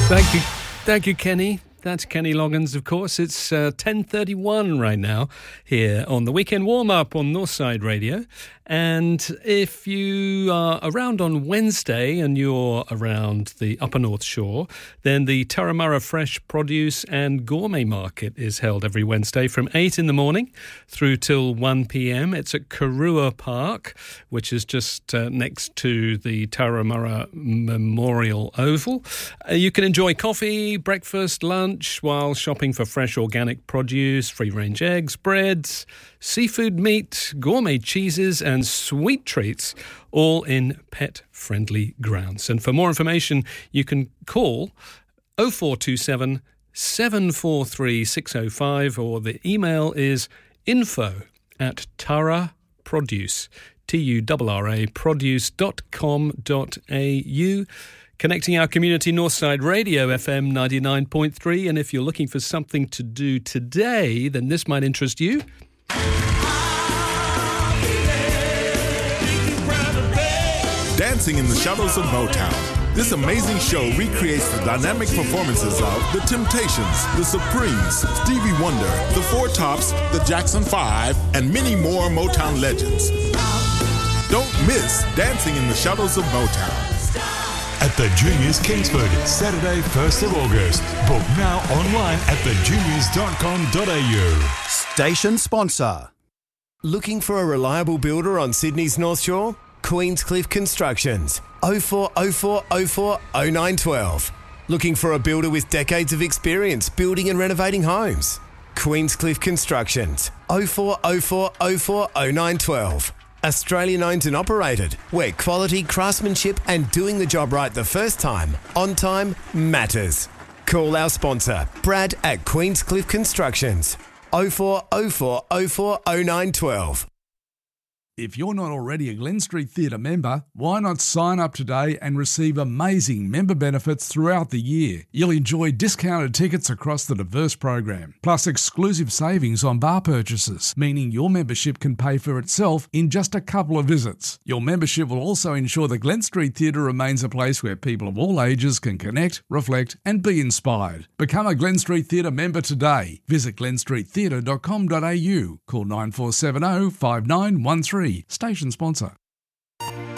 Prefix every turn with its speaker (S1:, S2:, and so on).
S1: Thank you, Kenny. That's Kenny Loggins, of course. It's 10:31 right now here on the Weekend Warm-Up on Northside Radio. And if you are around on Wednesday and you're around the Upper North Shore, then the Turramurra Fresh Produce and Gourmet Market is held every Wednesday from 8 in the morning through till 1 p.m. It's at Karua Park, which is just next to the Turramurra Memorial Oval. You can enjoy coffee, breakfast, lunch while shopping for fresh organic produce, free-range eggs, breads, seafood, meat, gourmet cheeses and sweet treats, all in pet-friendly grounds. And for more information, you can call 0427 743 605 or the email is info@turraproduce, TURRA produce.com.au. Connecting our community, Northside Radio, FM 99.3. And if you're looking for something to do today, then this might interest you.
S2: Dancing in the Shadows of Motown. This amazing show recreates the dynamic performances of The Temptations, The Supremes, Stevie Wonder, The Four Tops, The Jackson 5, and many more Motown legends. Don't miss Dancing in the Shadows of Motown.
S3: At the Juniors Kingsford, Saturday 1st of August. Book now online at thejuniors.com.au.
S4: Station sponsor. Looking for a reliable builder on Sydney's North Shore? Queenscliff Constructions, 0404 04 0912. Looking for a builder with decades of experience building and renovating homes? Queenscliff Constructions, 0404 04 0912. Australian owned and operated, where quality, craftsmanship and doing the job right the first time, on time, matters. Call our sponsor, Brad at Queenscliff Constructions, 0404 04 0912.
S5: If you're not already a Glen Street Theatre member, why not sign up today and receive amazing member benefits throughout the year? You'll enjoy discounted tickets across the diverse program, plus exclusive savings on bar purchases, meaning your membership can pay for itself in just a couple of visits. Your membership will also ensure the Glen Street Theatre remains a place where people of all ages can connect, reflect and be inspired. Become a Glen Street Theatre member today. Visit glenstreettheatre.com.au. Call 9470 5913. Station sponsor.